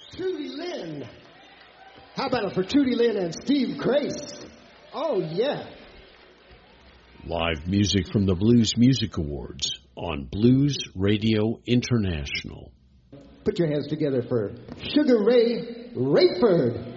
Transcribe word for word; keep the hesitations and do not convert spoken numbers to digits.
Trudy Lynn. How about it for Trudy Lynn and Steve Grace? Oh, yeah. Live music from the Blues Music Awards on Blues Radio International. Put your hands together for Sugar Ray Rayford.